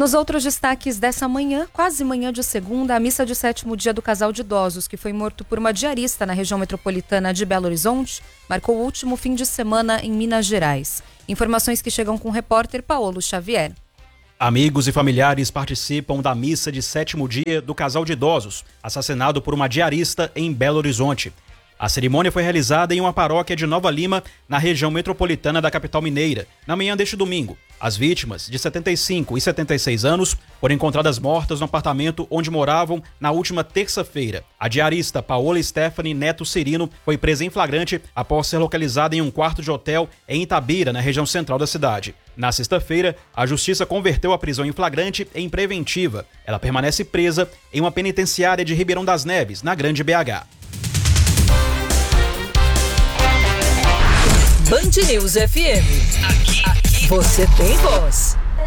Nos outros destaques dessa manhã, quase manhã de segunda, a missa de 7º dia do casal de idosos, que foi morto por uma diarista na região metropolitana de Belo Horizonte, marcou o último fim de semana em Minas Gerais. Informações que chegam com o repórter Paulo Xavier. Amigos e familiares participam da missa de 7º dia do casal de idosos, assassinado por uma diarista em Belo Horizonte. A cerimônia foi realizada em uma paróquia de Nova Lima, na região metropolitana da capital mineira, na manhã deste domingo. As vítimas, de 75 e 76 anos, foram encontradas mortas no apartamento onde moravam na última terça-feira. A diarista Paola Stephanie Neto Cirino foi presa em flagrante após ser localizada em um quarto de hotel em Itabira, na região central da cidade. Na sexta-feira, a justiça converteu a prisão em flagrante em preventiva. Ela permanece presa em uma penitenciária de Ribeirão das Neves, na Grande BH. Band News FM. Aqui você tem voz.